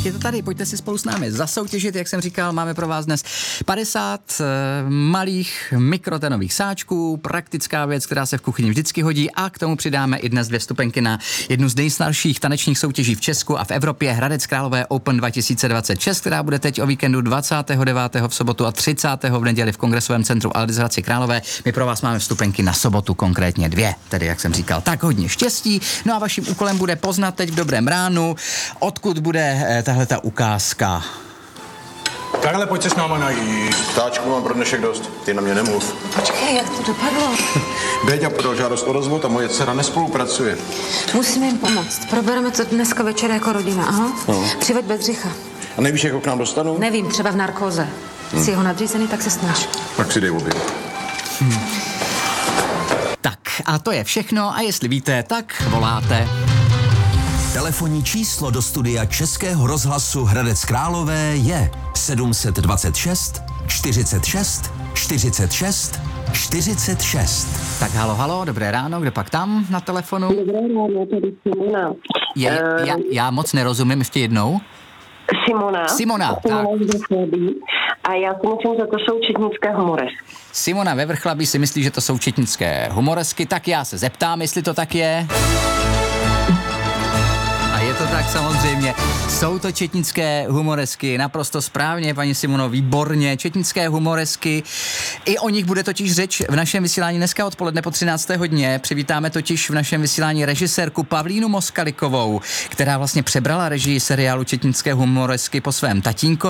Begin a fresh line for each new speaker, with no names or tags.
je to tady, pojďte si spolu s námi zasoutěžit, jak jsem říkal, máme pro vás dnes 50 malých mikrotenových sáčků, praktická věc, která se v kuchyni vždycky hodí a k tomu přidáme i dnes 2 vstupenky na jednu z nejstarších tanečních soutěží v Česku a v Evropě, Hradec Králové Open 2026, která bude teď o víkendu 29. v sobotu a 30. v neděli v Kongresovém centru Aldis Hradci Králové. My pro vás máme vstupenky na sobotu, konkrétně 2, tedy jak jsem říkal, tak hodně štěstí. No a vaším úkolem bude poznat teď v dobrém ránu, odkud bude tahleta ukázka.
Karle, pojď se s náma najít.
Táčku mám pro dnešek dost, ty na mě nemluv.
Počkej, jak to dopadlo?
Béďa podal žádost o rozvod a moje dcera nespolupracuje.
Musíme jim pomoct. Probereme to dneska večer jako rodina, aha.
No.
Přiveď Bedřicha.
A nevíš, jak ho k nám dostanu?
Nevím, třeba v narkóze. Jsi jeho nadřízený, tak se snaž.
Tak si dej obě.
Tak a to je všechno a jestli víte, tak voláte.
Telefonní číslo do studia Českého rozhlasu Hradec Králové je 726 46 46 46.
Tak halo, dobré ráno, kde pak tam na telefonu?
Dobré ráno, tady Simona.
Já moc nerozumím, ještě jednou. Simona, tak.
A já si myslím, že to jsou četnické humoresky.
Simona ve Vrchlabí si myslí, že to jsou četnické humoresky, tak já se zeptám, jestli to tak je. A je to tak samozřejmě. Jsou to četnické humoresky, naprosto správně, paní Simono, výborně. Četnické humoresky. I o nich bude totiž řeč v našem vysílání dneska odpoledne po 13. hodině. Přivítáme totiž v našem vysílání režisérku Pavlínu Moskalikovou, která vlastně přebrala režii seriálu Četnické humoresky po svém tatínkovi.